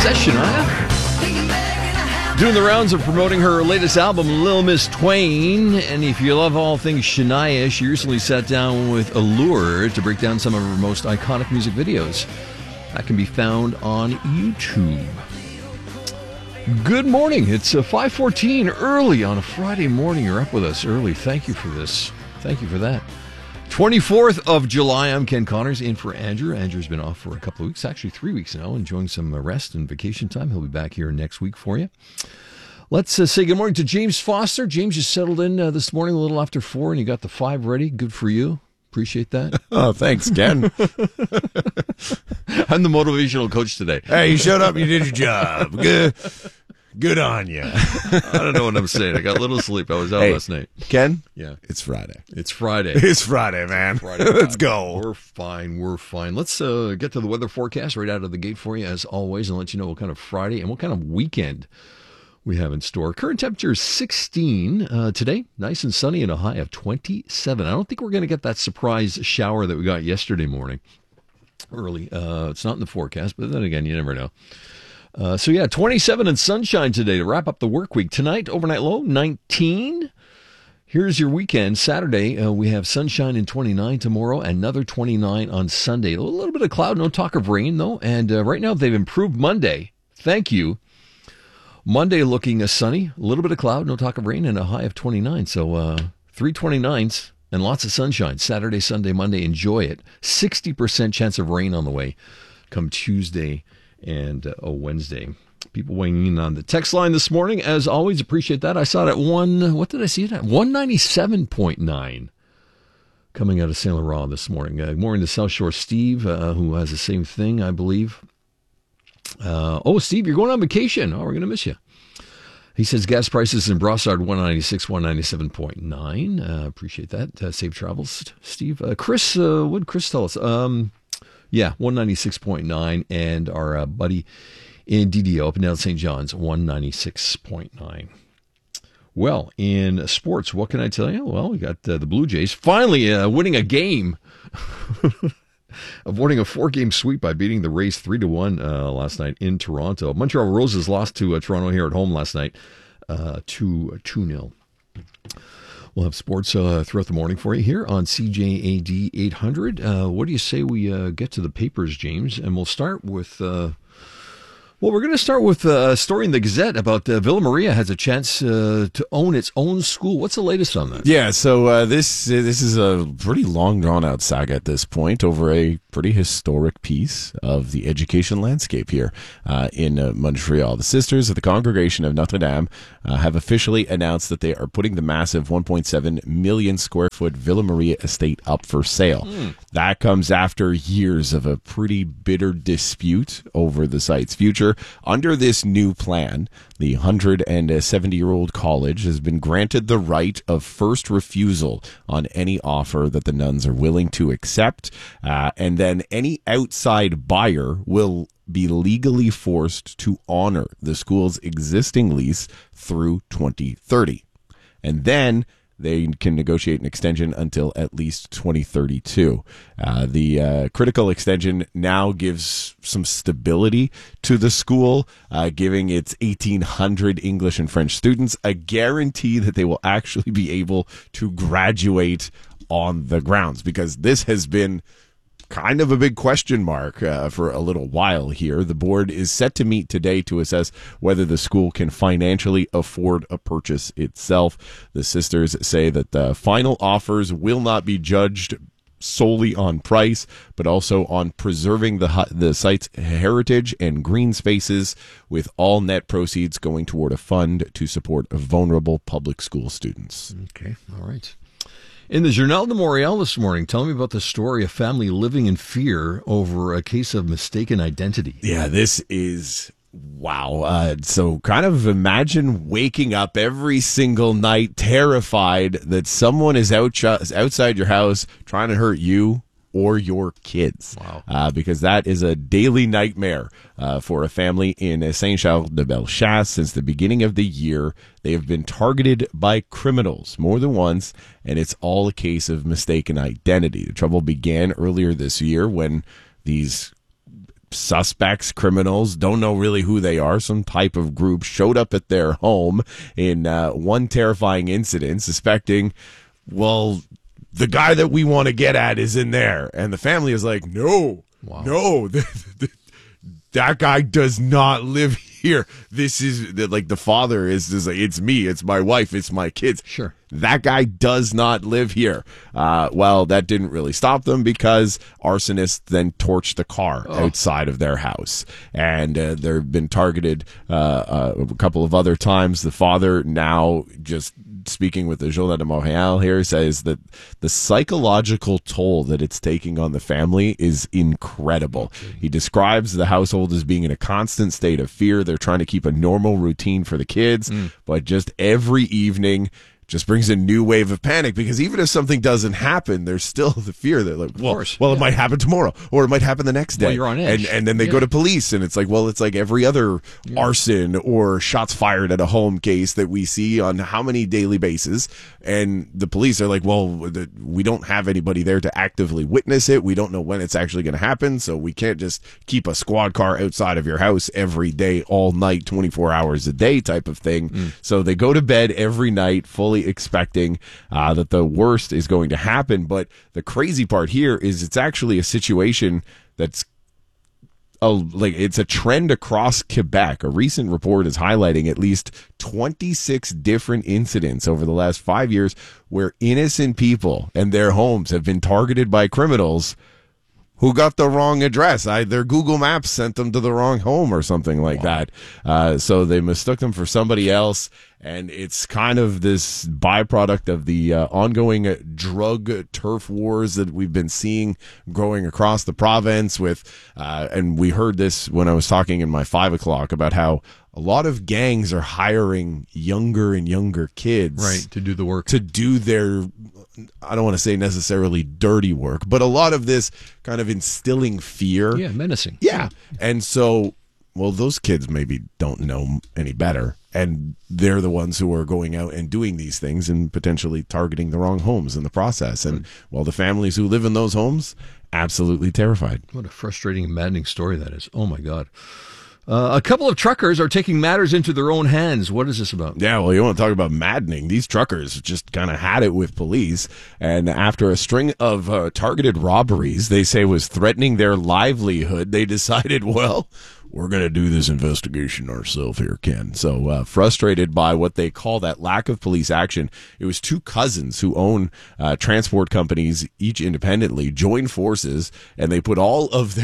that Shania? Doing the rounds of promoting her latest album, Lil Miss Twain. And if you love all things Shania, she recently sat down with Allure to break down some of her most iconic music videos. That can be found on YouTube. Good morning. It's 5:14 early on a Friday morning. You're up with us early. Thank you for this. Thank you for that. 24th of July, I'm Ken Connors, in for Andrew. Andrew's been off for a couple of weeks, actually 3 weeks now, enjoying some rest and vacation time. He'll be back here next week for you. Let's say good morning to James Foster. James just settled in this morning a little after 4, and you got the 5 ready. Good for you. Appreciate that. Oh, thanks, Ken. I'm the motivational coach today. Hey, you showed up, you did your job. Good on you. I don't know what I'm saying. I got little sleep. I was out last night. Ken? Yeah. It's Friday. It's Friday. It's Friday, man. Let's go. We're fine. Let's get to the weather forecast right out of the gate for you, as always, and let you know what kind of Friday and what kind of weekend we have in store. Current temperature is 16 today. Nice and sunny and a high of 27. I don't think we're going to get that surprise shower that we got yesterday morning early. It's not in the forecast, but then again, you never know. 27 and sunshine today to wrap up the work week. Tonight, overnight low, 19. Here's your weekend. Saturday, we have sunshine and 29 tomorrow, another 29 on Sunday. A little bit of cloud, no talk of rain, though. And right now, they've improved Monday. Thank you. Monday looking sunny, a little bit of cloud, no talk of rain, and a high of 29. So 3 29s and lots of sunshine. Saturday, Sunday, Monday, enjoy it. 60% chance of rain on the way come Tuesday and Wednesday. People weighing in on the text line this morning. As always, appreciate that. I saw it at what did I see it at? 197.9 coming out of St. Laurent this morning. Good morning to South Shore Steve, who has the same thing, I believe. Steve, you're going on vacation. Oh, we're going to miss you. He says gas prices in Brossard, 196, 197.9. Appreciate that. Safe travels, Steve. Chris, what did Chris tell us? 196.9, and our buddy in DDO up and down St. John's, 196.9. Well, in sports, what can I tell you? Well, we got the Blue Jays finally winning a game, avoiding a 4-game sweep by beating the Rays 3-1 last night in Toronto. Montreal Roses lost to Toronto here at home last night, 2-0. We'll have sports throughout the morning for you here on CJAD 800. What do you say we get to the papers, James? And we'll start with, we're going to start with a story in the Gazette about Villa Maria has a chance to own its own school. What's the latest on that? Yeah, so this is a pretty long, drawn-out saga at this point over a pretty historic piece of the education landscape here in Montreal. The Sisters of the Congregation of Notre Dame have officially announced that they are putting the massive 1.7 million square foot Villa Maria estate up for sale. That comes after years of a pretty bitter dispute over the site's future. Under this new plan, the 170-year-old college has been granted the right of first refusal on any offer that the nuns are willing to accept, and then any outside buyer will be legally forced to honor the school's existing lease through 2030. And then they can negotiate an extension until at least 2032. The critical extension now gives some stability to the school, giving its 1,800 English and French students a guarantee that they will actually be able to graduate on the grounds, because this has been kind of a big question mark for a little while here. The board is set to meet today to assess whether the school can financially afford a purchase itself. The sisters say that the final offers will not be judged solely on price, but also on preserving the site's heritage and green spaces, with all net proceeds going toward a fund to support vulnerable public school students. Okay, all right. In the Journal de Montréal this morning, tell me about the story of family living in fear over a case of mistaken identity. Yeah, this is wow. So kind of imagine waking up every single night terrified that someone is outside your house trying to hurt you or your kids. Wow. Because that is a daily nightmare for a family in Saint-Charles-de-Bellechasse. Since the beginning of the year, they have been targeted by criminals more than once, and it's all a case of mistaken identity. The trouble began earlier this year when these suspects, criminals, don't know really who they are, some type of group showed up at their home in one terrifying incident, suspecting, well, the guy that we want to get at is in there. And the family is like, no, that guy does not live here. This is like the father is like, it's me, it's my wife, it's my kids. Sure. That guy does not live here. Well, that didn't really stop them because arsonists then torched the car outside of their house. And they've been targeted a couple of other times. The father now just speaking with the Journal de Montréal here says that the psychological toll that it's taking on the family is incredible. He describes the household as being in a constant state of fear. They're trying to keep a normal routine for the kids, but just every evening just brings a new wave of panic, because even if something doesn't happen, there's still the fear that, like, it might happen tomorrow, or it might happen the next day. Well, you're on edge. And then they go to police, and it's like, well, it's like every other arson or shots fired at a home case that we see on how many daily basis. And the police are like, well, we don't have anybody there to actively witness it. We don't know when it's actually going to happen, so we can't just keep a squad car outside of your house every day, all night, 24 hours a day type of thing. So they go to bed every night fully expecting that the worst is going to happen. But the crazy part here is it's actually a situation that's it's a trend across Quebec. A recent report is highlighting at least 26 different incidents over the last 5 years where innocent people and their homes have been targeted by criminals who got the wrong address. Their Google Maps sent them to the wrong home or something like that. So they mistook them for somebody else. And it's kind of this byproduct of the ongoing drug turf wars that we've been seeing growing across the province with, and we heard this when I was talking in my 5 o'clock about how a lot of gangs are hiring younger and younger kids. To do the work. To do their, I don't want to say necessarily dirty work, but a lot of this kind of instilling fear. Yeah, menacing. Yeah. And so, well, those kids maybe don't know any better. And they're the ones who are going out and doing these things and potentially targeting the wrong homes in the process. And well, the families who live in those homes, absolutely terrified. What a frustrating and maddening story that is. Oh, my God. A couple of truckers are taking matters into their own hands. What is this about? Yeah, well, you want to talk about maddening. These truckers just kind of had it with police. And after a string of targeted robberies they say was threatening their livelihood, they decided, well, we're going to do this investigation ourselves here, Ken. So frustrated by what they call that lack of police action, it was two cousins who own transport companies, each independently, joined forces, and they put all of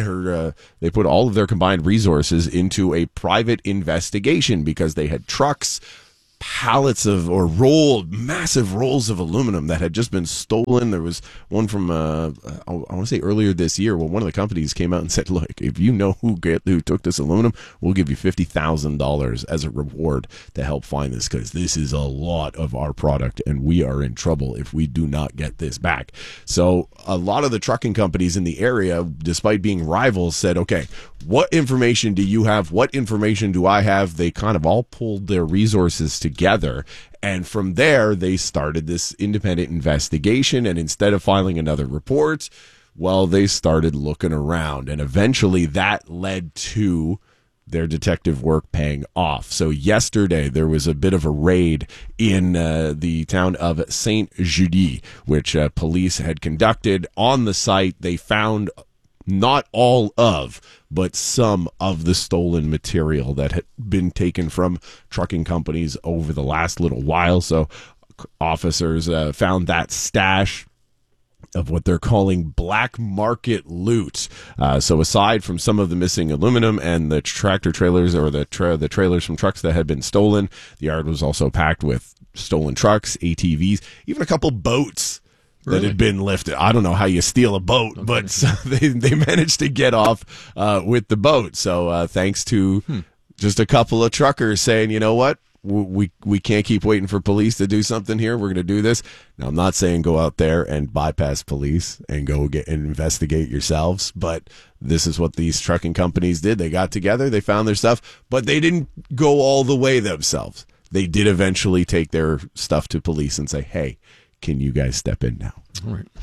their combined resources into a private investigation because they had trucks, pallets of, or massive rolls of aluminum that had just been stolen. There was one from I want to say earlier this year where one of the companies came out and said, look, if you know who took this aluminum, we'll give you $50,000 as a reward to help find this, because this is a lot of our product and we are in trouble if we do not get this back. So a lot of the trucking companies in the area, despite being rivals, said, okay, what information do you have? What information do I have? They kind of all pulled their resources together. And from there, they started this independent investigation. And instead of filing another report, well, they started looking around. And eventually that led to their detective work paying off. So yesterday, there was a bit of a raid in the town of Saint-Judy, which police had conducted. On the site, they found not all of, but some of the stolen material that had been taken from trucking companies over the last little while. So officers found that stash of what they're calling black market loot. So aside from some of the missing aluminum and the tractor trailers, or the trailers from trucks that had been stolen, the yard was also packed with stolen trucks, ATVs, even a couple boats that had been lifted. I don't know how you steal a boat, but they managed to get off with the boat. So thanks to just a couple of truckers saying, you know what, we can't keep waiting for police to do something here. We're going to do this. Now, I'm not saying go out there and bypass police and go get and investigate yourselves, but this is what these trucking companies did. They got together, they found their stuff, but they didn't go all the way themselves. They did eventually take their stuff to police and say, hey, can you guys step in now? All right.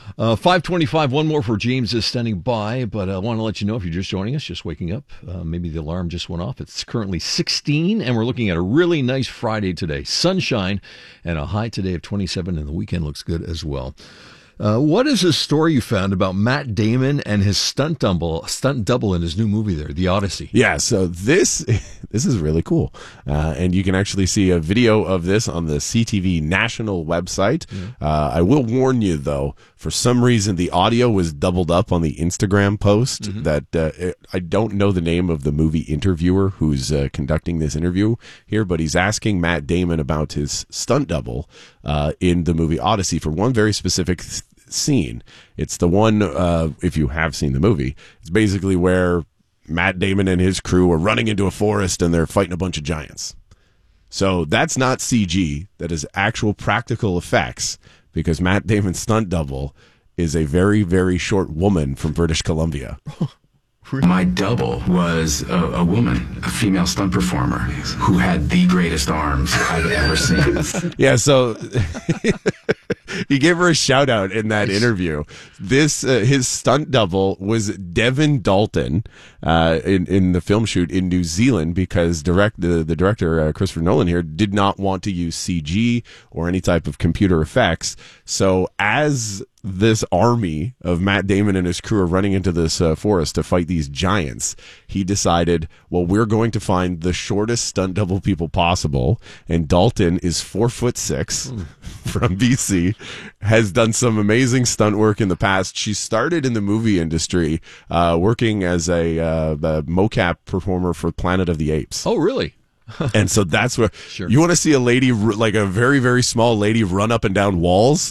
5:25, one more for James is standing by, but I want to let you know if you're just joining us, just waking up, maybe the alarm just went off. It's currently 16, and we're looking at a really nice Friday today. Sunshine and a high today of 27, and the weekend looks good as well. What is this story you found about Matt Damon and his stunt double in his new movie there, The Odyssey? Yeah, so this is really cool. And you can actually see a video of this on the CTV national website. I will warn you, though, for some reason the audio was doubled up on the Instagram post. I don't know the name of the movie interviewer who's conducting this interview here, but he's asking Matt Damon about his stunt double in the movie Odyssey for one very specific scene. It's the one, if you have seen the movie, it's basically where Matt Damon and his crew are running into a forest and they're fighting a bunch of giants. So that's not CG. That is actual practical effects, because Matt Damon's stunt double is a very, very short woman from British Columbia. My double was a woman, a female stunt performer, who had the greatest arms I've ever seen. Yeah, so he gave her a shout out in that interview. His stunt double was Devin Dalton in the film shoot in New Zealand, because the director, Christopher Nolan here, did not want to use CG or any type of computer effects. So as this army of Matt Damon and his crew are running into this forest to fight these giants, he decided, well, we're going to find the shortest stunt double people possible. And Dalton is 4'6" from BC, has done some amazing stunt work in the past. She started in the movie industry, working as a mocap performer for Planet of the Apes. Oh, really? And so that's where you want to see a lady, like a very, very small lady, run up and down walls.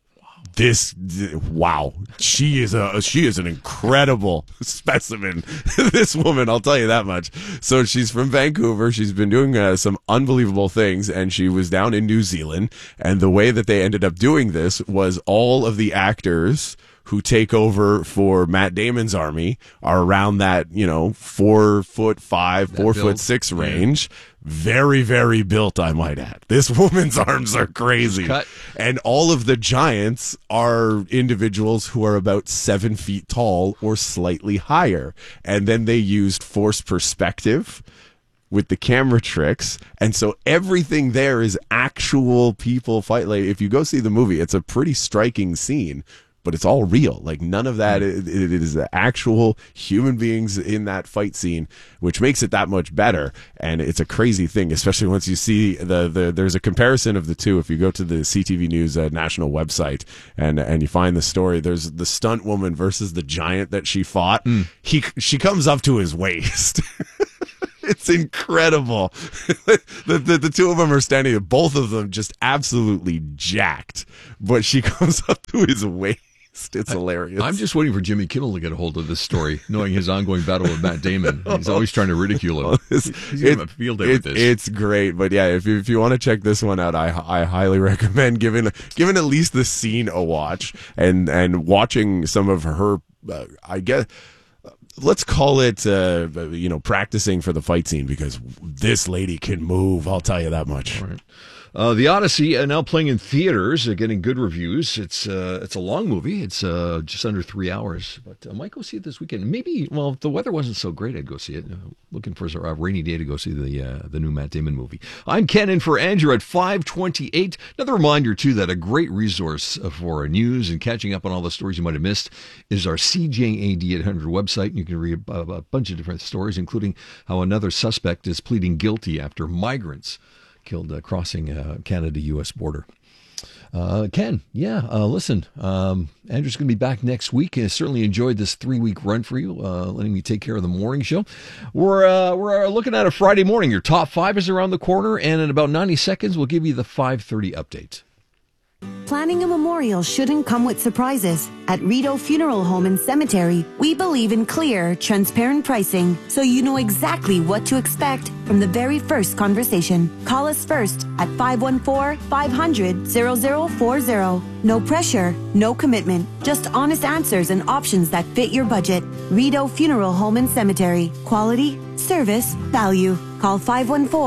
Wow, she is an incredible specimen. This woman, I'll tell you that much. So she's from Vancouver. She's been doing some unbelievable things, and she was down in New Zealand. And the way that they ended up doing this was all of the actors who take over for Matt Damon's army are around that, 4'5", 4'6" range. Very, very built, I might add. This woman's arms are crazy. And all of the giants are individuals who are about 7 feet tall or slightly higher. And then they used forced perspective with the camera tricks. And so everything there is actual people fight. Like, if you go see the movie, it's a pretty striking scene. But it's all real. Like, none of that, it is the actual human beings in that fight scene, which makes it that much better. And it's a crazy thing, especially once you see there's a comparison of the two. If you go to the CTV News national website and you find the story, there's the stunt woman versus the giant that she fought. She comes up to his waist. It's incredible. The two of them are standing there, both of them just absolutely jacked, but she comes up to his waist. It's hilarious. I'm just waiting for Jimmy Kimmel to get a hold of this story, knowing his ongoing battle with Matt Damon. He's always trying to ridicule him. He's going to have a field day with this. It's great, but yeah, if you want to check this one out, I highly recommend giving at least the scene a watch and watching some of her. I guess, let's call it practicing for the fight scene, because this lady can move. I'll tell you that much. All right. The Odyssey now playing in theaters, getting good reviews. It's a long movie. It's just under 3 hours, but I might go see it this weekend. Maybe, if the weather wasn't so great, I'd go see it. Looking for a rainy day to go see the new Matt Damon movie. I'm Ken in for Andrew at 5:28. Another reminder, too, that a great resource for news and catching up on all the stories you might have missed is our CJAD 800 website. And you can read a bunch of different stories, including how another suspect is pleading guilty after migrants killed crossing Canada-U.S. border. Ken, listen, Andrew's going to be back next week. I certainly enjoyed this 3-week run for you, letting me take care of the morning show. We're looking at a Friday morning. Your top 5 is around the corner, and in about 90 seconds, we'll give you the 5:30 update. Planning a memorial shouldn't come with surprises. At Rideau Funeral Home and Cemetery, we believe in clear, transparent pricing, so you know exactly what to expect from the very first conversation. Call us first at 514-500-0040. No pressure, no commitment, just honest answers and options that fit your budget. Rideau Funeral Home and Cemetery. Quality, service, value. Call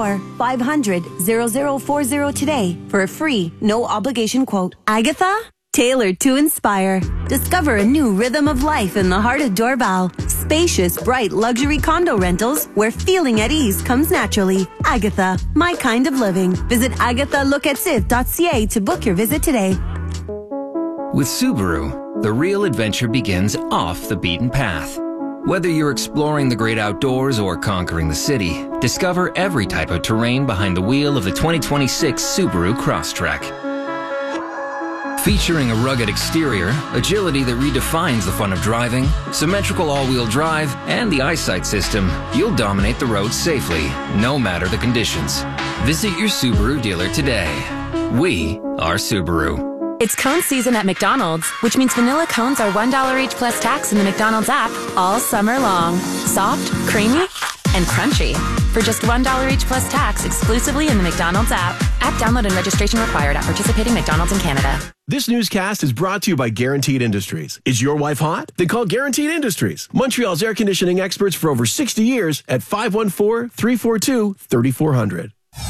514-500-0040 today for a free, no obligation quote. Agatha? Tailored to inspire. Discover a new rhythm of life in the heart of Dorval. Spacious, bright luxury condo rentals where feeling at ease comes naturally. Agatha, my kind of living. Visit agathalocatsit.ca to book your visit today. With Subaru, the real adventure begins off the beaten path. Whether you're exploring the great outdoors or conquering the city, discover every type of terrain behind the wheel of the 2026 Subaru Crosstrek. Featuring a rugged exterior, agility that redefines the fun of driving, symmetrical all-wheel drive, and the eyesight system, you'll dominate the road safely, no matter the conditions. Visit your Subaru dealer today. We are Subaru. It's cone season at McDonald's, which means vanilla cones are $1 each plus tax in the McDonald's app all summer long. Soft, creamy, and crunchy. For just $1 each plus tax exclusively in the McDonald's app. App download and registration required at participating McDonald's in Canada. This newscast is brought to you by Guaranteed Industries. Is your wife hot? Then call Guaranteed Industries. Montreal's air conditioning experts for over 60 years at 514-342-3400.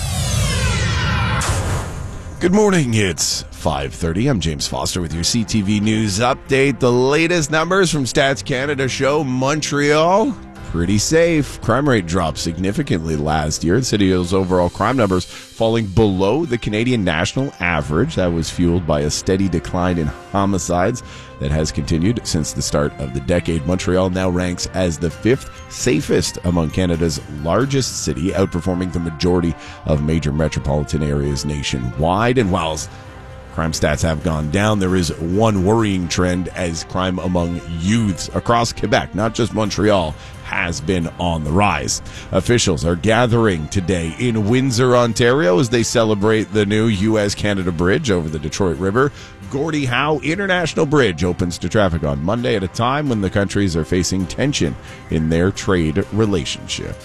Good morning. It's 5:30. I'm James Foster with your CTV News update. The latest numbers from Stats Canada show Montreal pretty safe. Crime rate dropped significantly last year. The city's overall crime numbers falling below the Canadian national average. That was fueled by a steady decline in homicides that has continued since the start of the decade. Montreal now ranks as the 5th safest among Canada's largest city, outperforming the majority of major metropolitan areas nationwide. And while crime stats have gone down, there is one worrying trend as crime among youths across Quebec, not just Montreal, has been on the rise. Officials are gathering today in Windsor, Ontario, as they celebrate the new U.S.-Canada bridge over the Detroit River. Gordie Howe International Bridge opens to traffic on Monday at a time when the countries are facing tension in their trade relationship.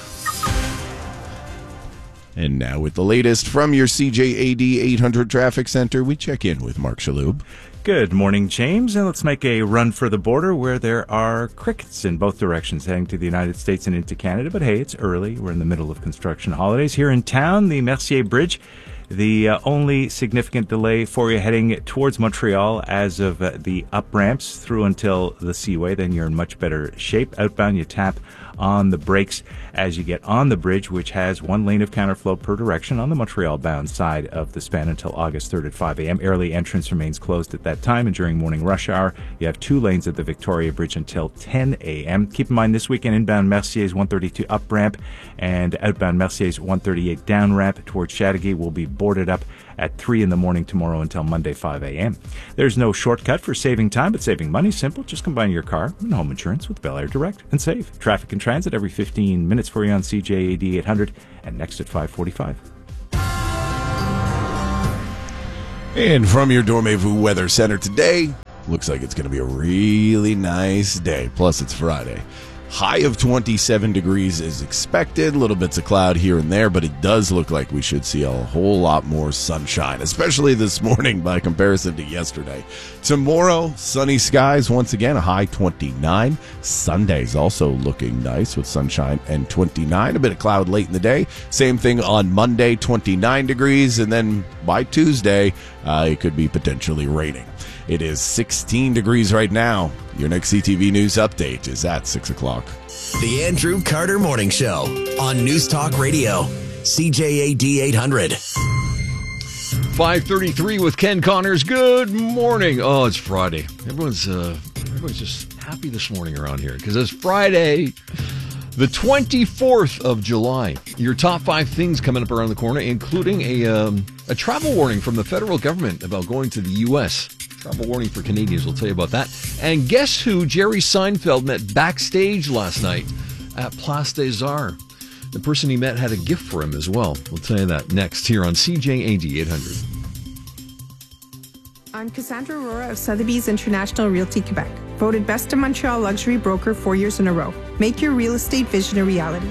And now with the latest from your CJAD 800 Traffic Center, we check in with Mark Shaloub. Good morning, James, and let's make a run for the border where there are crickets in both directions heading to the United States and into Canada. But hey, it's early. We're in the middle of construction holidays. Here in town, the Mercier Bridge, the only significant delay for you heading towards Montreal as of the up ramps through until the Seaway. Then you're in much better shape. Outbound, you tap on the brakes as you get on the bridge, which has one lane of counterflow per direction on the Montreal-bound side of the span until August 3rd at 5 a.m. Early entrance remains closed at that time, and during morning rush hour, you have 2 lanes at the Victoria Bridge until 10 a.m. Keep in mind, this weekend, inbound Mercier's 132 up ramp and outbound Mercier's 138 down ramp towards Chateauguay will be boarded up at 3 in the morning tomorrow until Monday 5 a.m. There's no shortcut for saving time, but saving money. Simple. Just combine your car and home insurance with Bel Air Direct and save. Traffic and transit every 15 minutes for you on CJAD 800 and next at 5:45. And from your Dormez-vous Weather Center today, looks like it's going to be a really nice day. Plus, it's Friday. High of 27 degrees is expected. Little bits of cloud here and there, but it does look like we should see a whole lot more sunshine, especially this morning by comparison to yesterday. Tomorrow, sunny skies once again, a high 29. Sunday's also looking nice with sunshine and 29. A bit of cloud late in the day. Same thing on Monday, 29 degrees, and then by Tuesday, it could be potentially raining. It is 16 degrees right now. Your next CTV News update is at 6 o'clock. The Andrew Carter Morning Show on News Talk Radio, CJAD 800. 5:33 with Ken Connors. Good morning. Oh, it's Friday. Everyone's just happy this morning around here because it's Friday, the 24th of July. Your top 5 things coming up around the corner, including a travel warning from the federal government about going to the U.S. Travel warning for Canadians. We'll tell you about that. And guess who Jerry Seinfeld met backstage last night at Place des Arts? The person he met had a gift for him as well. We'll tell you that next here on CJAD 800. I'm Cassandra Aurora of Sotheby's International Realty Quebec, voted Best of Montreal Luxury Broker 4 years in a row. Make your real estate vision a reality.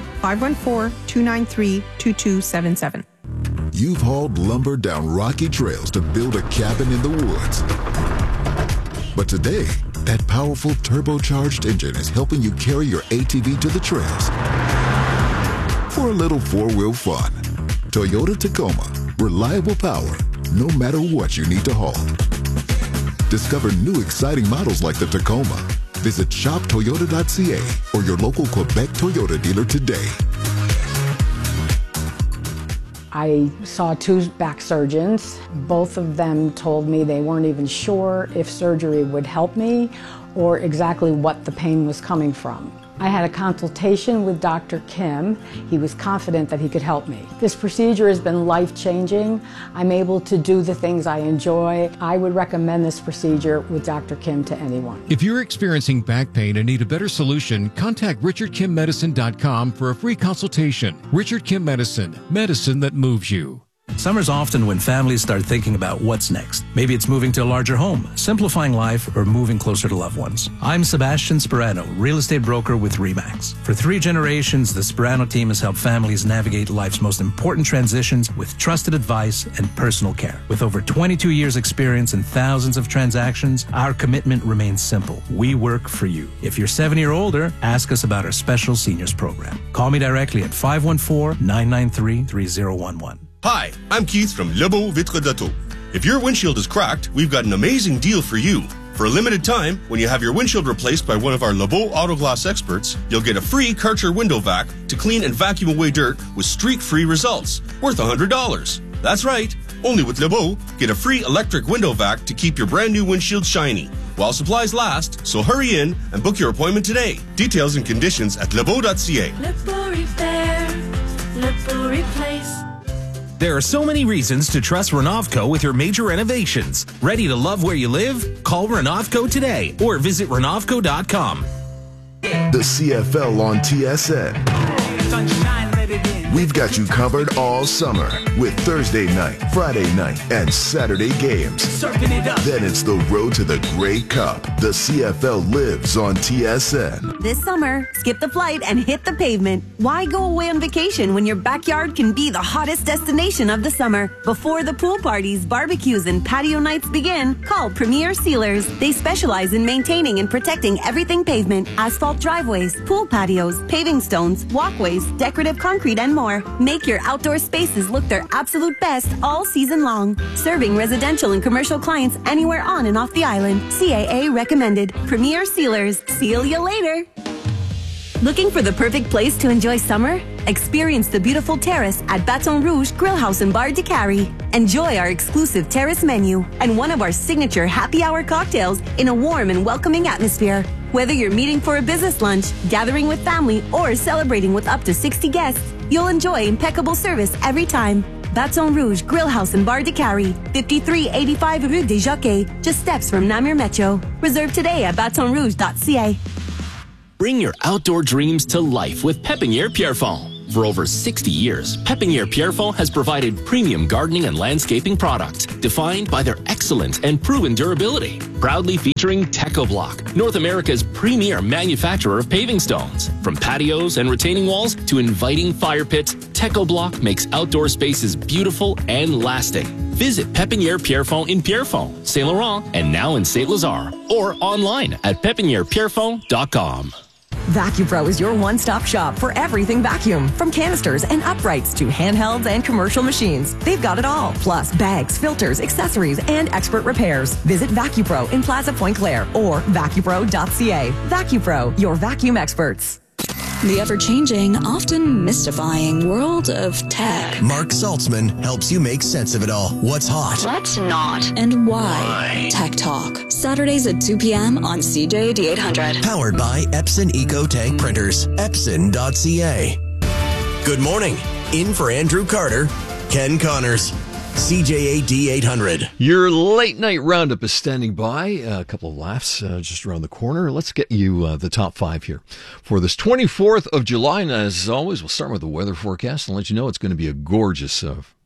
514-293-2277. You've hauled lumber down rocky trails to build a cabin in the woods. But today, that powerful turbocharged engine is helping you carry your ATV to the trails for a little four-wheel fun. Toyota Tacoma. Reliable power, no matter what you need to haul. Discover new exciting models like the Tacoma. Visit shoptoyota.ca or your local Quebec Toyota dealer today. I saw 2 back surgeons. Both of them told me they weren't even sure if surgery would help me or exactly what the pain was coming from. I had a consultation with Dr. Kim. He was confident that he could help me. This procedure has been life-changing. I'm able to do the things I enjoy. I would recommend this procedure with Dr. Kim to anyone. If you're experiencing back pain and need a better solution, contact RichardKimMedicine.com for a free consultation. Richard Kim Medicine, medicine that moves you. Summer's often when families start thinking about what's next. Maybe it's moving to a larger home, simplifying life, or moving closer to loved ones. I'm Sebastian Sperano, real estate broker with RE/MAX. For 3 generations, the Sperano team has helped families navigate life's most important transitions with trusted advice and personal care. With over 22 years experience and thousands of transactions, our commitment remains simple. We work for you. If you're 70 or older, ask us about our special seniors program. Call me directly at 514-993-3011. Hi, I'm Keith from Lebeau Vitre d'Auto. If your windshield is cracked, we've got an amazing deal for you. For a limited time, when you have your windshield replaced by one of our Lebeau Auto Glass experts, you'll get a free Karcher window vac to clean and vacuum away dirt with streak-free results, worth $100. That's right. Only with Lebeau, get a free electric window vac to keep your brand new windshield shiny while supplies last, so hurry in and book your appointment today. Details and conditions at lebeau.ca. Lebeau Repair, Lebeau Replace. There are so many reasons to trust Renovco with your major renovations. Ready to love where you live? Call Renovco today or visit Renovco.com. The CFL on TSN. We've got you covered all summer with Thursday night, Friday night, and Saturday games. Then it's the road to the Grey Cup. The CFL lives on TSN. This summer, skip the flight and hit the pavement. Why go away on vacation when your backyard can be the hottest destination of the summer? Before the pool parties, barbecues, and patio nights begin, call Premier Sealers. They specialize in maintaining and protecting everything pavement, asphalt driveways, pool patios, paving stones, walkways, decorative concrete, and more. Make your outdoor spaces look their absolute best all season long. Serving residential and commercial clients anywhere on and off the island. CAA recommended. Premier Sealers. Seal you later. Looking for the perfect place to enjoy summer? Experience the beautiful terrace at Baton Rouge Grill House and Bar de Cary. Enjoy our exclusive terrace menu and one of our signature happy hour cocktails in a warm and welcoming atmosphere. Whether you're meeting for a business lunch, gathering with family, or celebrating with up to 60 guests, you'll enjoy impeccable service every time. Baton Rouge Grill House and Bar de Cary, 5385 Rue des Jockeys, just steps from Namur Metro. Reserve today at batonrouge.ca. Bring your outdoor dreams to life with Pépinière Pierrefonds. For over 60 years, Pépinière Pierrefonds has provided premium gardening and landscaping products defined by their excellent and proven durability. Proudly featuring TechoBlock, North America's premier manufacturer of paving stones. From patios and retaining walls to inviting fire pits, TechoBlock makes outdoor spaces beautiful and lasting. Visit Pépinière Pierrefonds in Pierrefonds, Saint Laurent, and now in Saint Lazare, or online at pépinièrepierrefonds.com. VacuPro is your one-stop shop for everything vacuum. From canisters and uprights to handhelds and commercial machines. They've got it all. Plus bags, filters, accessories, and expert repairs. Visit VacuPro in Plaza Point Claire or vacupro.ca. VacuPro, your vacuum experts. The ever-changing, often mystifying world of tech. Mark Saltzman helps you make sense of it all. What's hot? What's not? And why? Tech Talk. Saturdays at 2 p.m. on CJAD 800. Powered by Epson EcoTank Printers. Epson.ca. Good morning. In for Andrew Carter, Ken Connors. CJAD 800. Your late night roundup is standing by. A couple of laughs just around the corner. Let's get you the top 5 here for this 24th of July. And as always, we'll start with the weather forecast and let you know it's going to be a gorgeous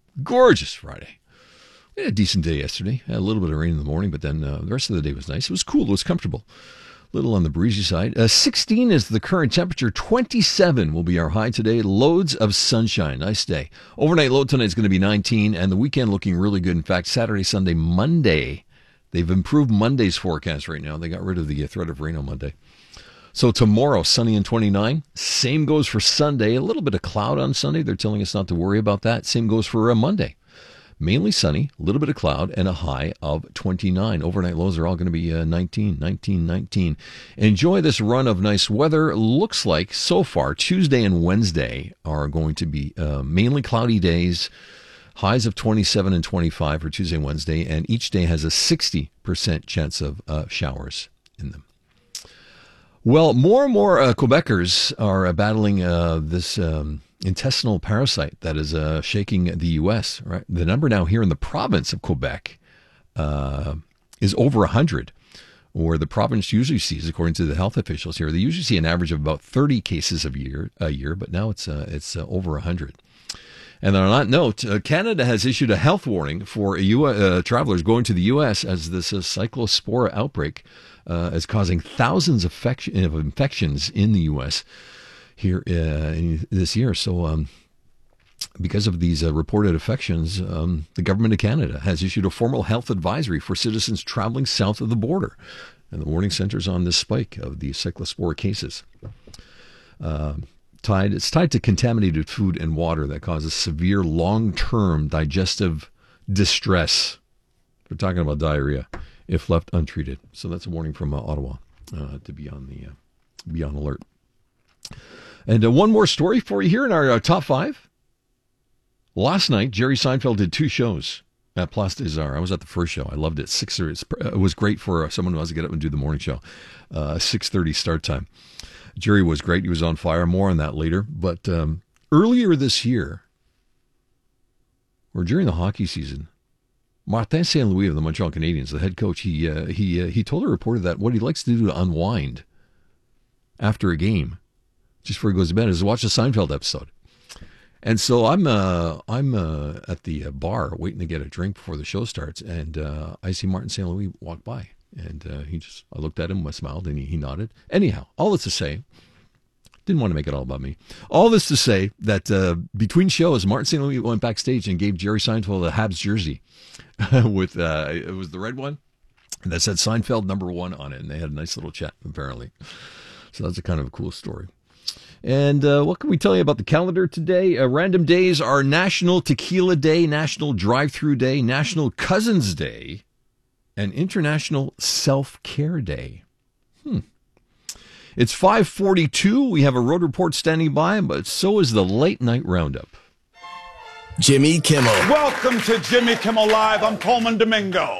Friday. We had a decent day yesterday. Had a little bit of rain in the morning, but then the rest of the day was nice. It was cool. It was comfortable. Little on the breezy side. 16 is the current temperature. 27 will be our high today. Loads of sunshine. Nice day. Overnight low tonight is going to be 19, and the weekend looking really good. In fact, Saturday, Sunday, Monday, they've improved Monday's forecast right now. They got rid of the threat of rain on Monday. So tomorrow, sunny and 29. Same goes for Sunday. A little bit of cloud on Sunday. They're telling us not to worry about that. Same goes for Monday. Mainly sunny, a little bit of cloud, and a high of 29. Overnight lows are all going to be 19. Enjoy this run of nice weather. Looks like so far Tuesday and Wednesday are going to be mainly cloudy days. Highs of 27 and 25 for Tuesday and Wednesday, and each day has a 60% chance of showers in them. Well, more and more Quebecers are battling this intestinal parasite that is shaking the U.S. Right, the number now here in the province of Quebec is over 100, or the province usually sees, according to the health officials here, they usually see an average of about 30 cases a year, but now it's over 100. And on that note, Canada has issued a health warning for travelers going to the U.S. as this cyclospora outbreak is causing thousands of infections in the U.S. here this year. So because of these reported infections, the government of Canada has issued a formal health advisory for citizens traveling south of the border. And the warning centers on this spike of the cyclospora cases. It's tied to contaminated food and water that causes severe long-term digestive distress. We're talking about diarrhea if left untreated. So that's a warning from Ottawa to be on alert. And one more story for you here in our top 5. Last night, Jerry Seinfeld did 2 shows at Place des Arts. I was at the first show. I loved it. 6:30. It was great for someone who has to get up and do the morning show. 6:30 start time. Jerry was great. He was on fire. More on that later. But earlier this year, or during the hockey season, Martin St. Louis of the Montreal Canadiens, the head coach, he told a reporter that what he likes to do to unwind after a game, just before he goes to bed, is to watch a Seinfeld episode. And so I'm at the bar waiting to get a drink before the show starts, and I see Martin St. Louis walk by. And I looked at him, I smiled, and he nodded. Anyhow, all this to say, didn't want to make it all about me. All this to say that between shows, Martin St. Louis went backstage and gave Jerry Seinfeld a Habs jersey with it was the red one that said Seinfeld #1 on it, and they had a nice little chat apparently. So that's a kind of a cool story. And what can we tell you about the calendar today? Random days are National Tequila Day, National Drive-Thru Day, National Cousins Day, and International Self-Care Day. It's 5:42. We have a road report standing by, but so is the late night roundup. Jimmy Kimmel. Welcome to Jimmy Kimmel Live. I'm Coleman Domingo.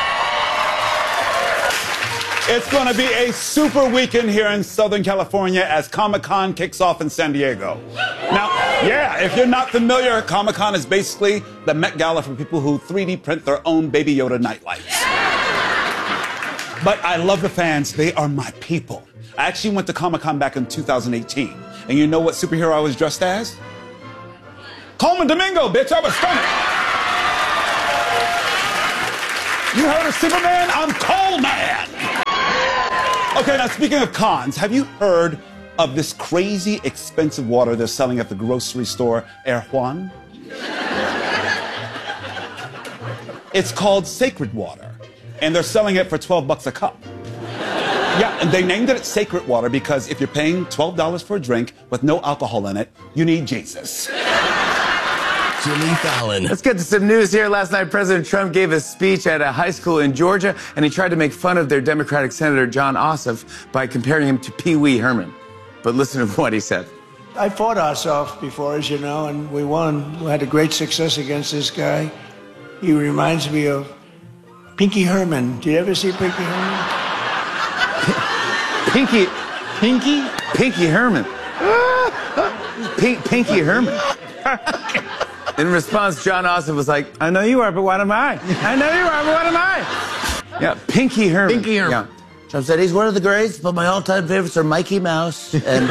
It's going to be a super weekend here in Southern California as Comic-Con kicks off in San Diego. Now, if you're not familiar, Comic-Con is basically the Met Gala for people who 3D print their own Baby Yoda nightlights. But I love the fans. They are my people. I actually went to Comic-Con back in 2018. And you know what superhero I was dressed as? Coleman Domingo, bitch. I was stunning. You heard of Superman? I'm Coleman. Okay, now speaking of cons, have you heard of this crazy expensive water they're selling at the grocery store, Air Juan? It's called Sacred Water, and they're selling it for $12 a cup. Yeah, and they named it Sacred Water because if you're paying $12 for a drink with no alcohol in it, you need Jesus. Jimmy Fallon. Let's get to some news here. Last night, President Trump gave a speech at a high school in Georgia, and he tried to make fun of their Democratic Senator Jon Ossoff by comparing him to Pee Wee Herman. But listen to what he said. I fought Ossoff before, as you know, and we won. We had a great success against this guy. He reminds me of Pinky Herman. Did you ever see Pinky Herman? Pinky Herman. Pinky Herman. In response, Jon Ossoff was like, I know you are, but what am I? I know you are, but what am I? Yeah, Pinky Herman. Pinky Herman. Yeah. Trump said he's one of the greats, but my all-time favorites are Mikey Mouse and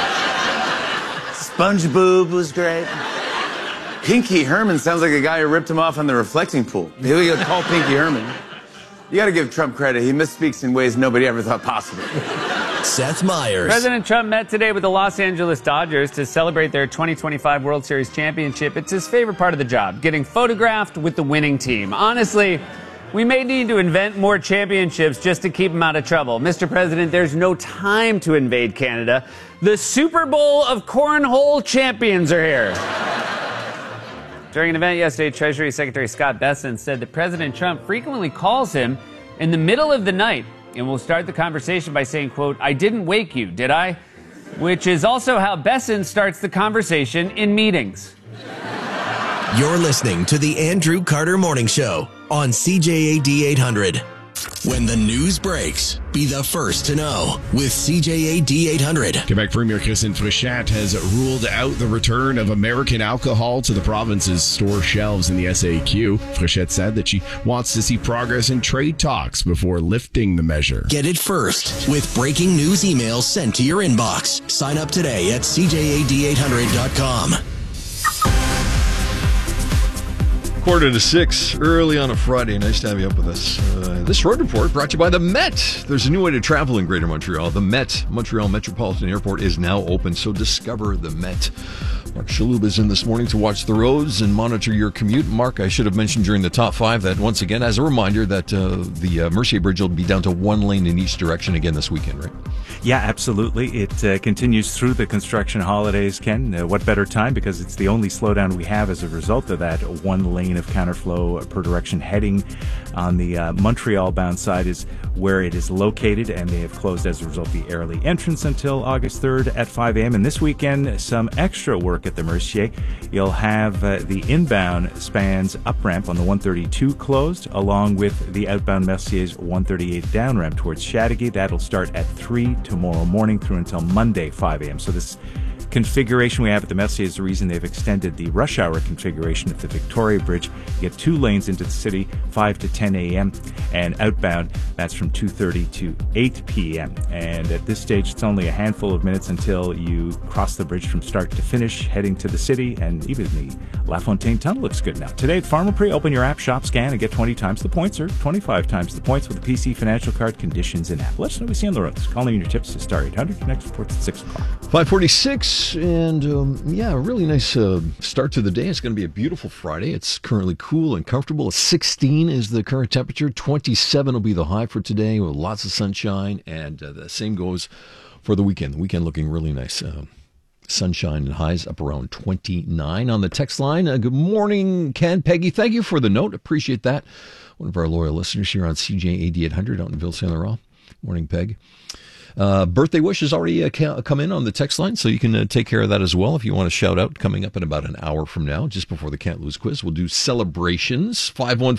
SpongeBob was great. Pinky Herman sounds like a guy who ripped him off on the reflecting pool. Who you call Pinky Herman? You got to give Trump credit. He misspeaks in ways nobody ever thought possible. Seth Meyers. President Trump met today with the Los Angeles Dodgers to celebrate their 2025 World Series championship. It's his favorite part of the job, getting photographed with the winning team. Honestly, we may need to invent more championships just to keep him out of trouble. Mr. President, there's no time to invade Canada. The Super Bowl of Cornhole champions are here. During an event yesterday, Treasury Secretary Scott Bessent said that President Trump frequently calls him in the middle of the night and will start the conversation by saying, quote, "I didn't wake you, did I?" Which is also how Bessent starts the conversation in meetings. You're listening to the Andrew Carter Morning Show on CJAD 800. When the news breaks, be the first to know with CJAD 800. Quebec Premier Christine Frechette has ruled out the return of American alcohol to the province's store shelves in the SAQ. Frechette said that she wants to see progress in trade talks before lifting the measure. Get it first with breaking news emails sent to your inbox. Sign up today at CJAD800.com. 5:45, early on a Friday. Nice to have you up with us. This road report brought to you by the Met. There's a new way to travel in Greater Montreal. The Met, Montreal Metropolitan Airport, is now open, so discover the Met. Mark Shalhoub is in this morning to watch the roads and monitor your commute. Mark, I should have mentioned during the top five that, once again, as a reminder, that the Mercier Bridge will be down to one lane in each direction again this weekend, right? Yeah, absolutely. It continues through the construction holidays, Ken. What better time? Because it's the only slowdown we have as a result of that. One lane of counterflow per direction heading on the Montreal-bound side is where it is located, and they have closed as a result the early entrance until August 3rd at 5 a.m. And this weekend, some extra work at the Mercier. You'll have the inbound spans up-ramp on the 132 closed, along with the outbound Mercier's 138 down-ramp towards Chateauguay. That'll start at 3 tomorrow morning through until Monday, 5 a.m. So this configuration we have at the Mercier is the reason they've extended the rush hour configuration of the Victoria Bridge. You get 2 lanes into the city, 5 to 10 a.m., and outbound, that's from 2:30 to 8 p.m. And at this stage, it's only a handful of minutes until you cross the bridge from start to finish, heading to the city, and even the La Fontaine Tunnel looks good now. Today at Pharmaprix, open your app, shop, scan, and get 20 times the points, or 25 times the points with a PC financial card. Conditions in app. Let us know what we see on the roads. Calling in your tips to star 800. Next report's at 6 o'clock. 5:46. And a really nice start to the day. It's going to be a beautiful Friday. It's currently cool and comfortable. 16 is the current temperature. 27 will be the high for today with lots of sunshine. And the same goes for the weekend. The weekend looking really nice. Sunshine and highs up around 29 on the text line. Good morning, Ken, Peggy. Thank you for the note. Appreciate that. One of our loyal listeners here on CJAD 800 out in Ville Saint Laurent. Morning, Peg. Birthday wish has already come in on the text line, so you can take care of that as well if you want to shout out. Coming up in about an hour from now, just before the Can't Lose quiz, we'll do celebrations.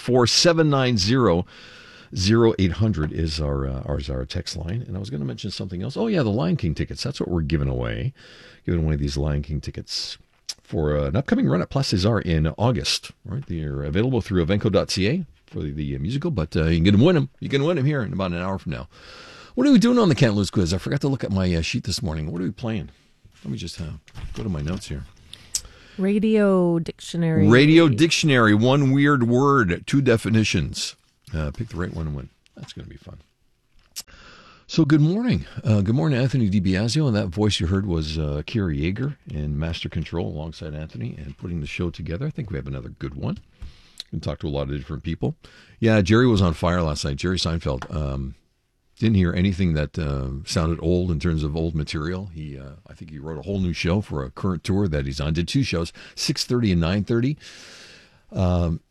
514-790-0800 is our text line. And I was going to mention something else. Oh, yeah, the Lion King tickets. That's what we're giving away. Giving away these Lion King tickets for an upcoming run at Place César in August. Right? They're available through evenco.ca for the musical, but you can win them. You can win them here in about an hour from now. What are we doing on the Can't Lose quiz? I forgot to look at my sheet this morning. What are we playing? Let me just go to my notes here. Radio dictionary. Radio dictionary. One weird word, 2 definitions. Pick the right one and win. That's going to be fun. So good morning. Good morning, Anthony DiBiasio. And that voice you heard was Kira Yeager in Master Control alongside Anthony and putting the show together. I think we have another good one. We can talk to a lot of different people. Yeah, Jerry was on fire last night. Jerry Seinfeld. Didn't hear anything that sounded old in terms of old material. I think he wrote a whole new show for a current tour that he's on. Did 2 shows, 6:30 and 9:30.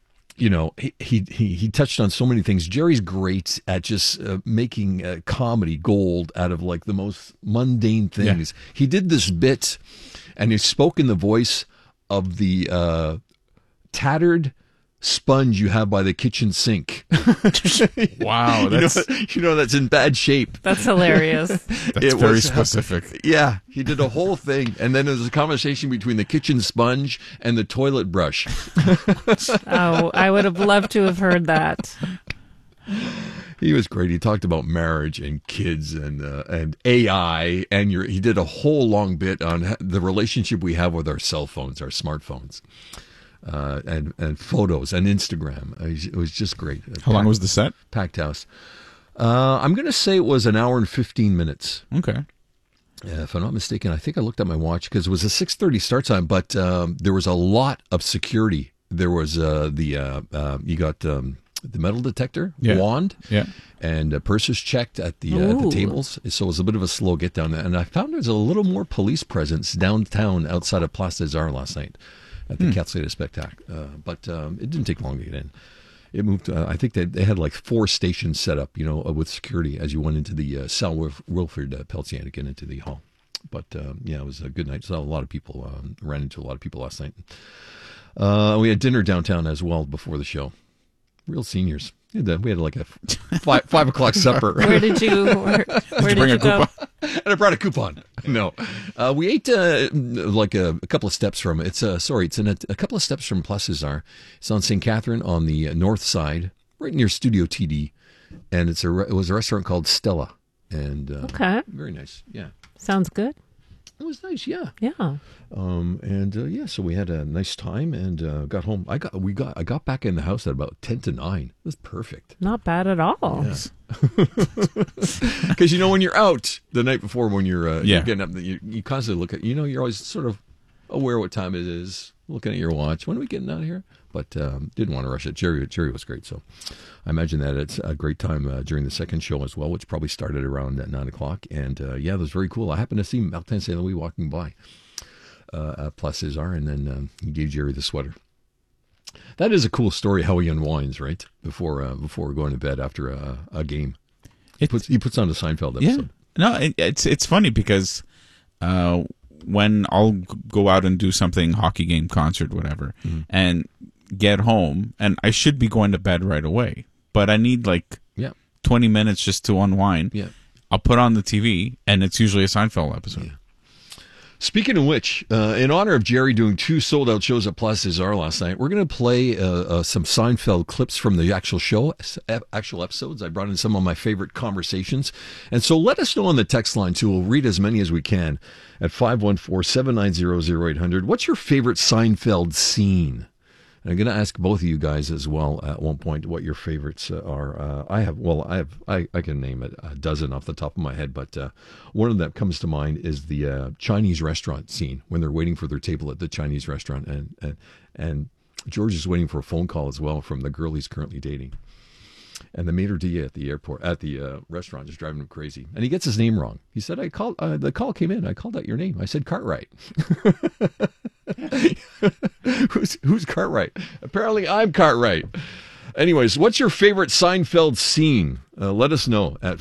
He touched on so many things. Jerry's great at just making comedy gold out of like the most mundane things. Yeah. He did this bit, and he spoke in the voice of the tattered sponge you have by the kitchen sink. Wow, that's that's in bad shape. That's hilarious. That's very specific. Yeah, he did a whole thing, and then there was a conversation between the kitchen sponge and the toilet brush. Oh, I would have loved to have heard that. He was great. He talked about marriage and kids and AI, and he did a whole long bit on the relationship we have with our cell phones, our smartphones. And photos and Instagram. It was just great. How long was the set? Packed house. I'm going to say it was an hour and 15 minutes. Okay. If I'm not mistaken, I think I looked at my watch because it was a 6:30 start time, but there was a lot of security. There was you got the metal detector, wand, and purses checked at the tables. So it was a bit of a slow get down. And I found there's a little more police presence downtown outside of Place des Arts last night. at the Quetzalcoatl Spectacle. But it didn't take long to get in. It moved. I think they had like 4 stations set up, with security as you went into the Sal Wilfrid Pelletier to get into the hall. But it was a good night. Saw a lot of people. Ran into a lot of people last night. We had dinner downtown as well before the show. Real seniors. We had like a 5 o'clock supper. Where did you go? And I brought a coupon. No, we ate like a couple of steps from it's a couple of steps from Place Cesar. It's on St. Catherine on the north side, right near Studio TD, and it was a restaurant called Stella, and okay, very nice. Yeah, sounds good. It was nice, yeah. Yeah. So we had a nice time and got home. I got back in the house at about 10 to 9. It was perfect. Not bad at all. Because when you're out the night before, when you're getting up, you constantly look at, you're always sort of aware what time it is, looking at your watch. When are we getting out of here? But didn't want to rush it. Jerry was great, so I imagine that it's a great time during the second show as well, which probably started around 9 o'clock. And that was very cool. I happened to see Martin St. Louis walking by at Place Cesar, and then he gave Jerry the sweater. That is a cool story how he unwinds, right? Before going to bed after a game. He puts on the Seinfeld episode. Yeah. No, it's funny because when I'll go out and do something, hockey game, concert, whatever, and get home, and I should be going to bed right away, but I need 20 minutes just to unwind. Yeah. I'll put on the TV, and it's usually a Seinfeld episode. Yeah. Speaking of which, in honor of Jerry doing 2 sold-out shows at Place Cesar last night, we're going to play some Seinfeld clips from the actual show, actual episodes. I brought in some of my favorite conversations. And so let us know on the text line, too. We'll read as many as we can at 514-790-0800. What's your favorite Seinfeld scene? And I'm going to ask both of you guys as well at one point what your favorites are. I can name a dozen off the top of my head, but one of them that comes to mind is the Chinese restaurant scene when they're waiting for their table at the Chinese restaurant, and George is waiting for a phone call as well from the girl he's currently dating. And the maitre d' at the restaurant is driving him crazy. And he gets his name wrong. He said, the call came in. I called out your name. I said Cartwright. Who's Cartwright? Apparently I'm Cartwright. Anyways, what's your favorite Seinfeld scene? Let us know at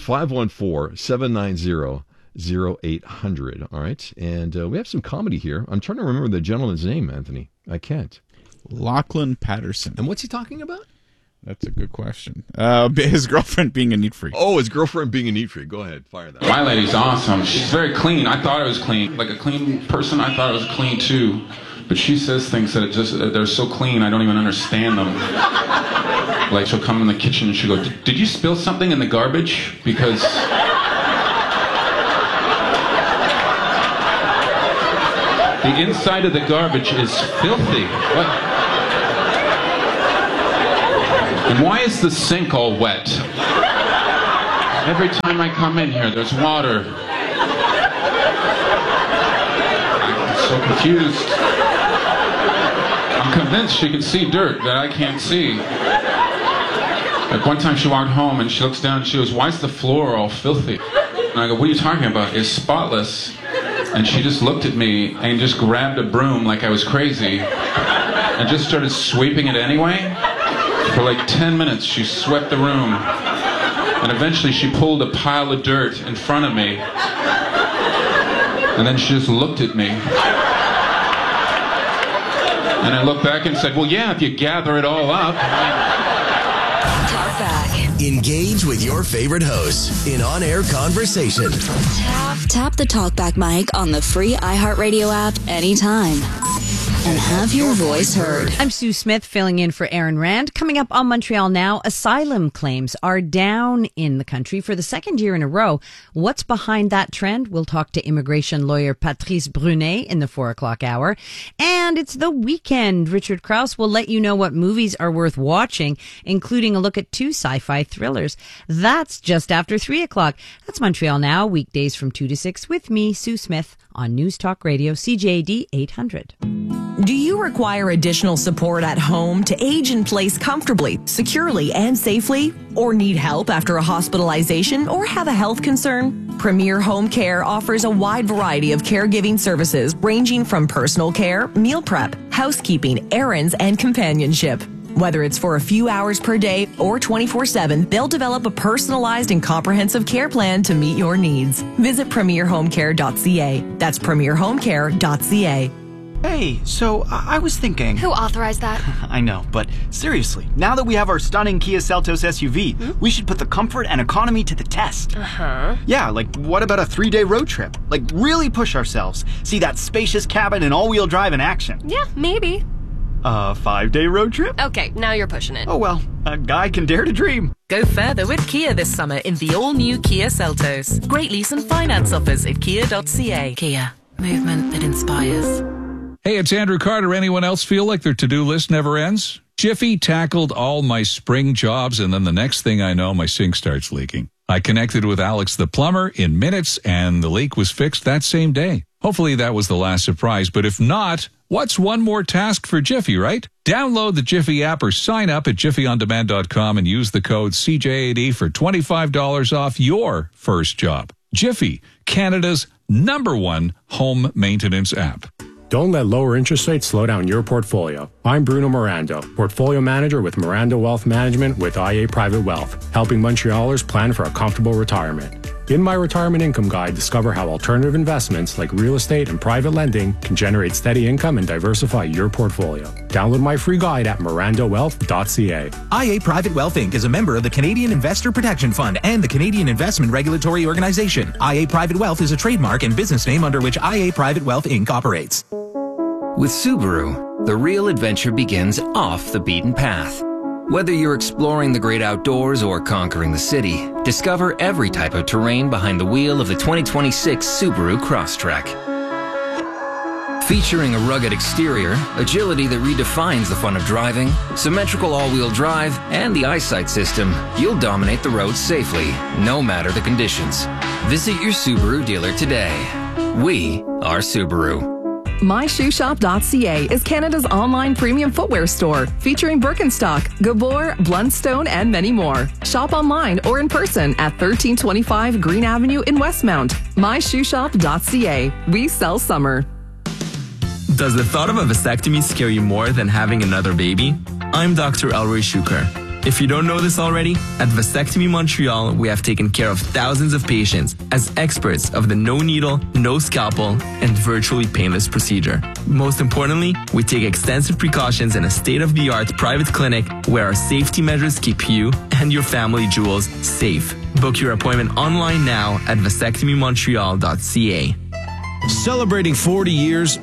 514-790-0800. All right. And we have some comedy here. I'm trying to remember the gentleman's name, Anthony. I can't. Lachlan Patterson. And what's he talking about? That's a good question. His girlfriend being a neat freak. Oh, his girlfriend being a neat freak. Go ahead, fire that. My lady's awesome. She's very clean. I thought I was clean. Like a clean person, I thought I was clean too. But she says things that they're so clean, I don't even understand them. Like she'll come in the kitchen and she'll go, "Did you spill something in the garbage? Because the inside of the garbage is filthy." What? And why is the sink all wet? Every time I come in here, there's water. I'm so confused. I'm convinced she can see dirt that I can't see. Like one time she walked home and she looks down and she goes, "Why is the floor all filthy?" And I go, "What are you talking about? It's spotless." And she just looked at me and just grabbed a broom like I was crazy and just started sweeping it anyway. For like 10 minutes, she swept the room. And eventually she pulled a pile of dirt in front of me. And then she just looked at me. And I looked back and said, "Well, yeah, if you gather it all up." Talk back. Engage with your favorite hosts in on-air conversation. Tap the TalkBack mic on the free iHeartRadio app anytime. And have your voice heard. I'm Sue Smith filling in for Aaron Rand. Coming up on Montreal Now, asylum claims are down in the country for the second year in a row. What's behind that trend? We'll talk to immigration lawyer Patrice Brunet in the 4 o'clock hour. And it's the weekend. Richard Krause will let you know what movies are worth watching, including a look at 2 sci-fi thrillers. That's just after 3 o'clock. That's Montreal Now, weekdays from 2 to 6 with me, Sue Smith, on News Talk Radio, CJAD 800. Do you require additional support at home to age in place comfortably, securely, and safely? Or need help after a hospitalization or have a health concern? Premier Home Care offers a wide variety of caregiving services ranging from personal care, meal prep, housekeeping, errands, and companionship. Whether it's for a few hours per day or 24/7, they'll develop a personalized and comprehensive care plan to meet your needs. Visit premierhomecare.ca. That's premierhomecare.ca. Hey, so I was thinking... Who authorized that? I know, but seriously, now that we have our stunning Kia Seltos SUV, we should put the comfort and economy to the test. Uh-huh. Yeah, like what about a 3-day road trip? Like really push ourselves. See that spacious cabin and all-wheel drive in action. Yeah, maybe. A 5-day road trip? Okay, now you're pushing it. Oh well, a guy can dare to dream. Go further with Kia this summer in the all-new Kia Seltos. Great lease and finance offers at kia.ca. Kia, movement that inspires. Hey, it's Andrew Carter. Anyone else feel like their to-do list never ends? Jiffy tackled all my spring jobs, and then the next thing I know, my sink starts leaking. I connected with Alex the plumber in minutes, and the leak was fixed that same day. Hopefully that was the last surprise, but if not, what's one more task for Jiffy, right? Download the Jiffy app or sign up at jiffyondemand.com and use the code CJAD for $25 off your first job. Jiffy, Canada's #1 home maintenance app. Don't let lower interest rates slow down your portfolio. I'm Bruno Mirando, Portfolio Manager with Mirando Wealth Management with IA Private Wealth, helping Montrealers plan for a comfortable retirement. In my Retirement Income Guide, discover how alternative investments like real estate and private lending can generate steady income and diversify your portfolio. Download my free guide at mirandowealth.ca. IA Private Wealth Inc. is a member of the Canadian Investor Protection Fund and the Canadian Investment Regulatory Organization. IA Private Wealth is a trademark and business name under which IA Private Wealth Inc. operates. With Subaru, the real adventure begins off the beaten path. Whether you're exploring the great outdoors or conquering the city, discover every type of terrain behind the wheel of the 2026 Subaru Crosstrek. Featuring a rugged exterior, agility that redefines the fun of driving, symmetrical all-wheel drive, and the eyesight system, you'll dominate the roads safely, no matter the conditions. Visit your Subaru dealer today. We are Subaru. MyShoeShop.ca is Canada's online premium footwear store, featuring Birkenstock, Gabor, Blundstone, and many more. Shop online or in person at 1325 Green Avenue in Westmount. MyShoeShop.ca. We sell summer. Does the thought of a vasectomy scare you more than having another baby? I'm Dr. Elroy Shuker. If you don't know this already, at Vasectomy Montreal, we have taken care of thousands of patients as experts of the no needle, no scalpel, and virtually painless procedure. Most importantly, we take extensive precautions in a state-of-the-art private clinic where our safety measures keep you and your family jewels safe. Book your appointment online now at vasectomymontreal.ca. Celebrating 40 years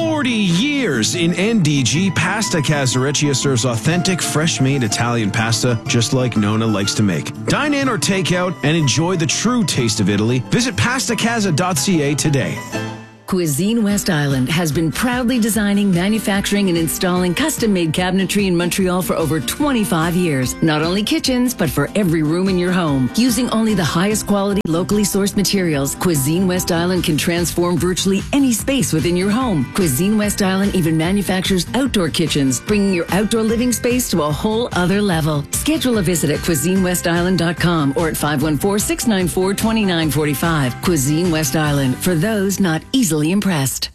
in NDG, Pasta Casareccia serves authentic, fresh-made Italian pasta just like Nona likes to make. Dine in or take out and enjoy the true taste of Italy. Visit pastacasa.ca today. Cuisine West Island has been proudly designing, manufacturing, and installing custom-made cabinetry in Montreal for over 25 years. Not only kitchens, but for every room in your home. Using only the highest quality, locally sourced materials, Cuisine West Island can transform virtually any space within your home. Cuisine West Island even manufactures outdoor kitchens, bringing your outdoor living space to a whole other level. Schedule a visit at CuisineWestIsland.com or at 514-694-2945. Cuisine West Island, for those not easily impressed.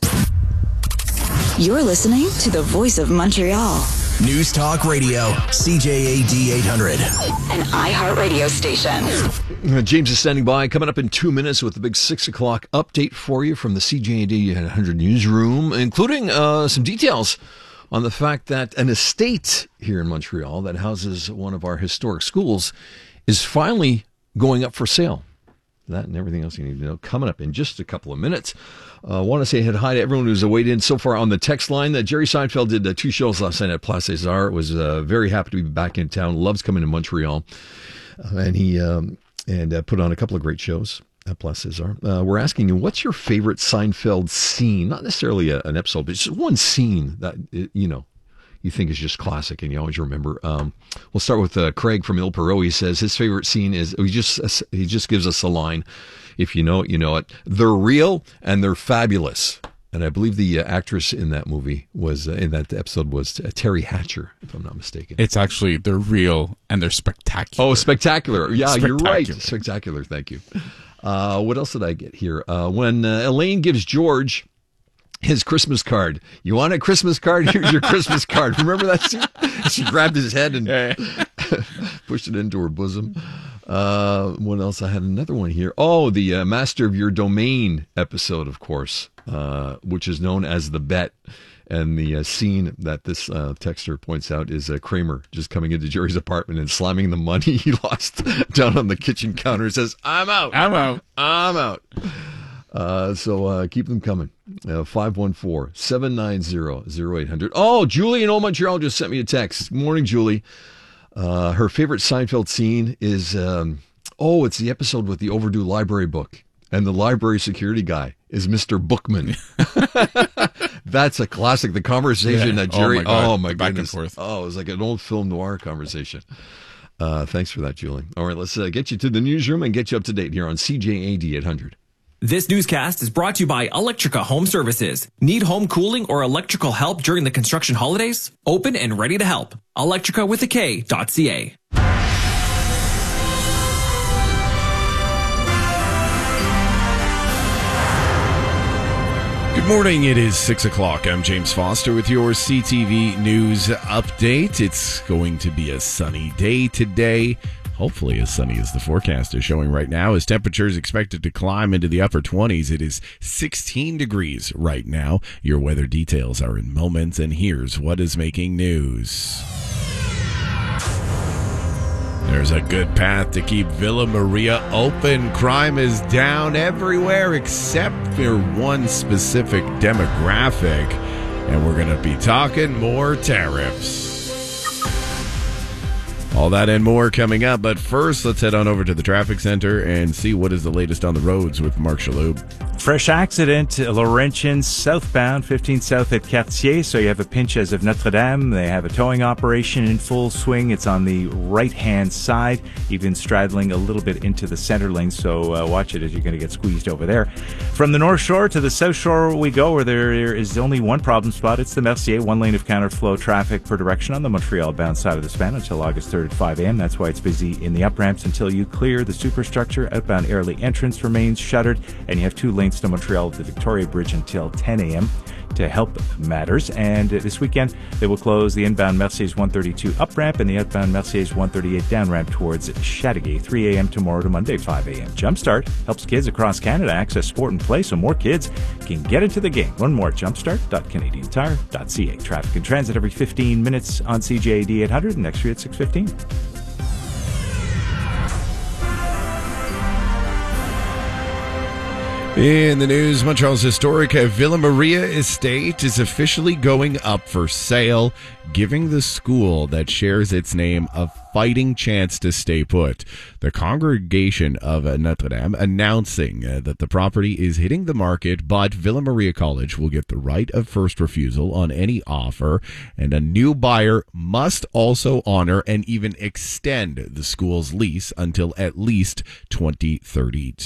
You're listening to the Voice of Montreal. News Talk Radio, CJAD 800. An iHeartRadio station. James is standing by. Coming up in 2 minutes with the big 6 o'clock update for you from the CJAD 100 newsroom, including some details on the fact that an estate here in Montreal that houses one of our historic schools is finally going up for sale. That and everything else you need to know coming up in just a couple of minutes. I want to say hi to everyone who's weighed in so far on the text line. Jerry Seinfeld did 2 shows last night at Place César. Was very happy to be back in town. Loves coming to Montreal. And he put on a couple of great shows at Place César. We're asking you, what's your favorite Seinfeld scene? Not necessarily an episode, but just one scene that, you think is just classic and you always remember. We'll start with Craig from Il Perot. He says his favorite scene is, he just gives us a line. If you know it, you know it. They're real and they're fabulous. And I believe the actress in that movie was in that episode was Terry Hatcher, if I'm not mistaken. It's actually, they're real and they're spectacular. Oh, spectacular. Yeah, you're right. Spectacular. Spectacular. Thank you. What else did I get here? When Elaine gives George his Christmas card. You want a Christmas card? Here's your Christmas card. Remember that scene? She grabbed his head and pushed it into her bosom. What else? I had another one here. Oh, the Master of Your Domain episode, of course, which is known as The Bet. And the scene that this texter points out is Kramer just coming into Jerry's apartment and slamming the money he lost down on the kitchen counter and says, I'm out. I'm out. I'm out. So keep them coming. 514-790-0800. Oh, Julie in Old Montreal just sent me a text. Good morning, Julie. Her favorite Seinfeld scene is, it's the episode with the overdue library book. And the library security guy is Mr. Bookman. That's a classic. The conversation that Jerry, oh my back goodness. and forth. Oh, it was like an old film noir conversation. Thanks for that, Julie. All right, let's get you to the newsroom and get you up to date here on CJAD 800. This newscast is brought to you by Electrica Home Services. Need home cooling or electrical help during the construction holidays? Open and ready to help. Electricawithak.ca. Good morning. It is 6 o'clock. I'm James Foster with your CTV News update. It's going to be a sunny day today. Hopefully as sunny as the forecast is showing right now, as temperatures expected to climb into the upper 20s. It is 16 degrees right now. Your weather details are in moments, and here's what is making news. There's a good path to keep Villa Maria open. Crime is down everywhere except for one specific demographic. And we're going to be talking more tariffs. All that and more coming up. But first, let's head on over to the traffic center and see what is the latest on the roads with Mark Chaloub. Fresh accident, Laurentian southbound, 15 south at Cartier. So you have a pinch as of Notre Dame. They have a towing operation in full swing. It's on the right-hand side, even straddling a little bit into the center lane. So watch it as you're going to get squeezed over there. From the North Shore to the South Shore we go, where there is only one problem spot. It's the Mercier, one lane of counterflow traffic per direction on the Montreal-bound side of the span until August 3rd at 5 a.m. That's why it's busy in the up-ramps until you clear the superstructure. Outbound Airlie entrance remains shuttered, and you have 2 lanes to Montreal, the Victoria Bridge until 10 a.m. to help matters. And this weekend, they will close the inbound Merciers 132 up ramp and the outbound Merciers 138 down ramp towards Chateauguay, 3 a.m. tomorrow to Monday, 5 a.m. Jumpstart helps kids across Canada access sport and play so more kids can get into the game. Learn more at jumpstart.canadiantire.ca. Traffic and transit every 15 minutes on CJAD 800 and next year at 6:15. In the news, Montreal's historic Villa Maria estate is officially going up for sale, giving the school that shares its name a fighting chance to stay put. The Congregation of Notre Dame announcing that the property is hitting the market, but Villa Maria College will get the right of first refusal on any offer, and a new buyer must also honor and even extend the school's lease until at least 2032.